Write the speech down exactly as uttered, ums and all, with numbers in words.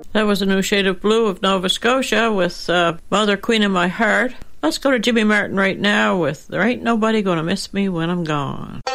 That was a New Shade of Blue of Nova Scotia with uh, Mother Queen of My Heart. Let's go to Jimmy Martin right now with There Ain't Nobody Gonna Miss Me When I'm Gone.